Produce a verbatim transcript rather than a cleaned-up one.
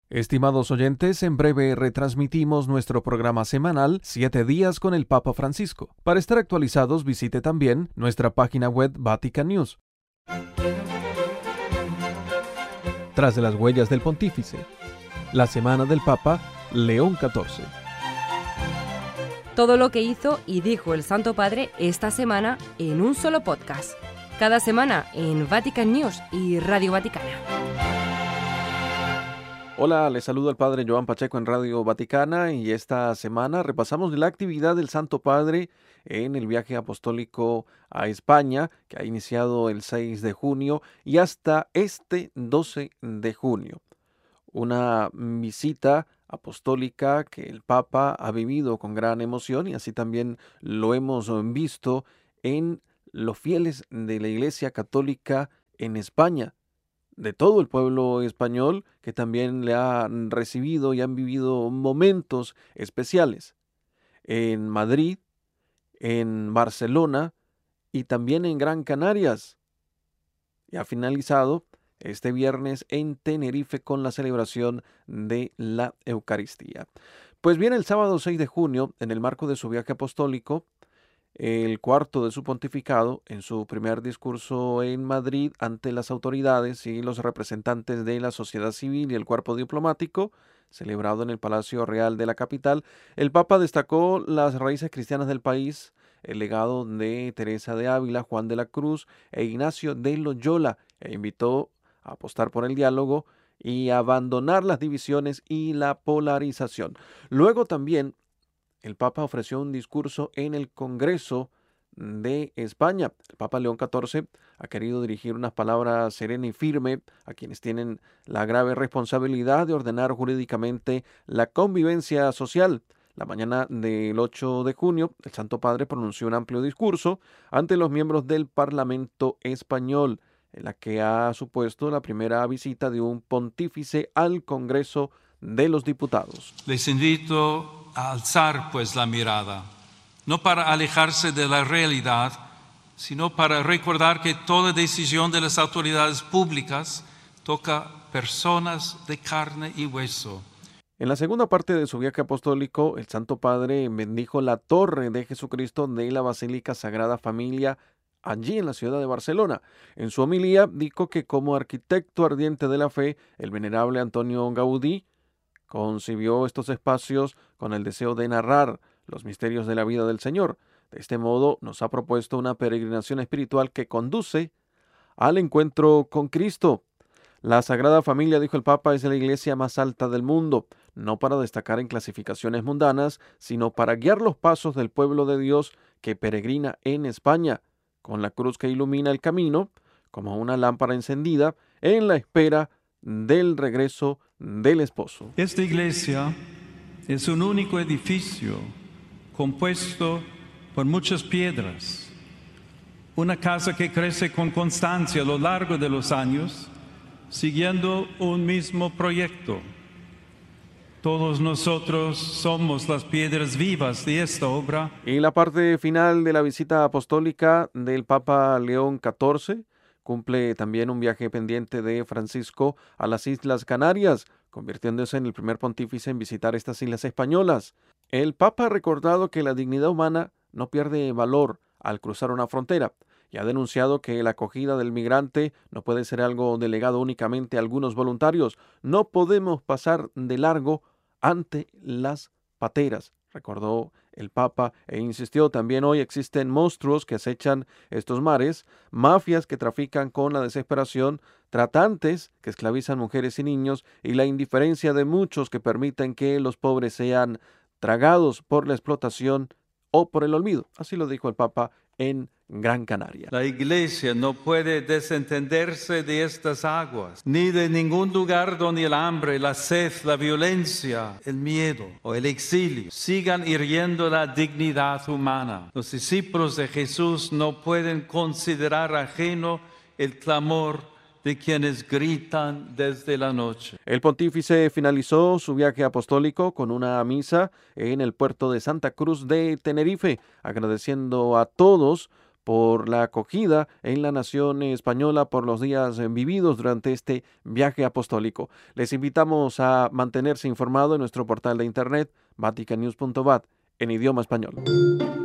Estimados oyentes, en breve retransmitimos nuestro programa semanal Siete días con el Papa Francisco. Para estar actualizados, visite también nuestra página web Vatican News. Tras de las huellas del Pontífice, la semana del Papa León catorce. Todo lo que hizo y dijo el Santo Padre esta semana en un solo podcast. Cada semana en Vatican News y Radio Vaticana. Hola, les saludo el Padre Joan Pacheco en Radio Vaticana y esta semana repasamos la actividad del Santo Padre en el viaje apostólico a España, que ha iniciado el seis de junio y hasta este doce de junio. Una visita apostólica que el Papa ha vivido con gran emoción y así también lo hemos visto en los fieles de la Iglesia Católica en España, de todo el pueblo español que también le han recibido y han vivido momentos especiales en Madrid, en Barcelona y también en Gran Canarias. Y ha finalizado este viernes en Tenerife con la celebración de la Eucaristía. Pues bien, el sábado seis de junio, en el marco de su viaje apostólico, el cuarto de su pontificado, en su primer discurso en Madrid ante las autoridades y los representantes de la sociedad civil y el cuerpo diplomático, celebrado en el Palacio Real de la capital, el Papa destacó las raíces cristianas del país, el legado de Teresa de Ávila, Juan de la Cruz e Ignacio de Loyola, e invitó a apostar por el diálogo y a abandonar las divisiones y la polarización. Luego también el Papa ofreció un discurso en el Congreso de España. El Papa León catorce ha querido dirigir unas palabras serena y firme a quienes tienen la grave responsabilidad de ordenar jurídicamente la convivencia social. La mañana del ocho de junio, el Santo Padre pronunció un amplio discurso ante los miembros del Parlamento español, en la que ha supuesto la primera visita de un pontífice al Congreso de los Diputados. Les invito a alzar pues la mirada, no para alejarse de la realidad, sino para recordar que toda decisión de las autoridades públicas toca personas de carne y hueso. En la segunda parte de su viaje apostólico, el Santo Padre bendijo la Torre de Jesucristo de la Basílica Sagrada Familia allí en la ciudad de Barcelona. En su homilía dijo que como arquitecto ardiente de la fe, el venerable Antonio Gaudí concibió estos espacios con el deseo de narrar los misterios de la vida del Señor. De este modo nos ha propuesto una peregrinación espiritual que conduce al encuentro con Cristo. La Sagrada Familia, dijo el Papa, es la iglesia más alta del mundo, no para destacar en clasificaciones mundanas, sino para guiar los pasos del pueblo de Dios que peregrina en España, con la cruz que ilumina el camino, como una lámpara encendida, en la espera del regreso del esposo. Esta iglesia es un único edificio compuesto por muchas piedras, una casa que crece con constancia a lo largo de los años, siguiendo un mismo proyecto. Todos nosotros somos las piedras vivas de esta obra. Y la parte final de la visita apostólica del Papa León catorce cumple también un viaje pendiente de Francisco a las Islas Canarias, convirtiéndose en el primer pontífice en visitar estas islas españolas. El Papa ha recordado que la dignidad humana no pierde valor al cruzar una frontera y ha denunciado que la acogida del migrante no puede ser algo delegado únicamente a algunos voluntarios. No podemos pasar de largo ante las pateras, recordó el Papa, e insistió también: hoy existen monstruos que acechan estos mares, mafias que trafican con la desesperación, tratantes que esclavizan mujeres y niños y la indiferencia de muchos que permiten que los pobres sean tragados por la explotación o por el olvido. Así lo dijo el Papa en Gran Canaria. La Iglesia no puede desentenderse de estas aguas, ni de ningún lugar donde el hambre, la sed, la violencia, el miedo o el exilio sigan hiriendo la dignidad humana. Los discípulos de Jesús no pueden considerar ajeno el clamor de quienes gritan desde la noche. El pontífice finalizó su viaje apostólico con una misa en el puerto de Santa Cruz de Tenerife, agradeciendo a todos por la acogida en la nación española por los días vividos durante este viaje apostólico. Les invitamos a mantenerse informado en nuestro portal de internet vatican news punto v a t en idioma español.